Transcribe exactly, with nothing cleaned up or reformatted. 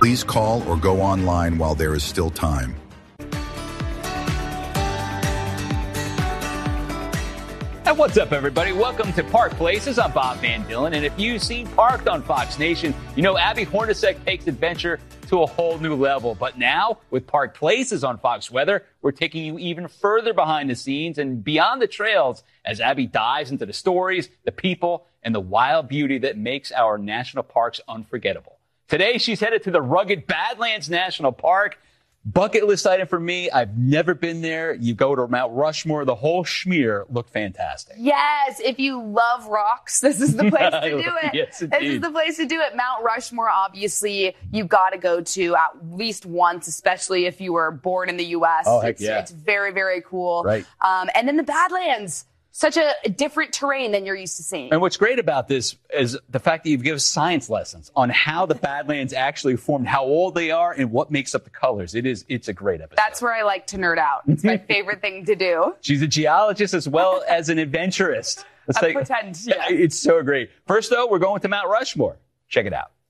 Please call or go online while there is still time. And what's up, everybody? Welcome to Park Places. I'm Bob Van Dillen. And if you've seen Parked on Fox Nation, you know Abby Hornacek takes adventure to a whole new level. But now, with Park Places on Fox Weather, we're taking you even further behind the scenes and beyond the trails as Abby dives into the stories, the people, and the wild beauty that makes our national parks unforgettable. Today, she's headed to the rugged Badlands National Park. Bucket list item for me. I've never been there. You go to Mount Rushmore. The whole schmear looked fantastic. Yes. If you love rocks, this is the place to do it. Yes, this indeed. is the place to do it. Mount Rushmore, obviously, you've got to go to at least once, especially if you were born in the U S. Oh, heck it's, yeah. it's very, very cool. Right. Um, and then the Badlands. Such a different terrain than you're used to seeing. And what's great about this is the fact that you give us science lessons on how the Badlands actually formed, how old they are, and what makes up the colors. It is, it's a great episode. That's where I like to nerd out. It's my favorite thing to do. She's a geologist as well as an adventurist. Let's I take- pretend, yes. It's so great. First, though, we're going to Mount Rushmore. Check it out.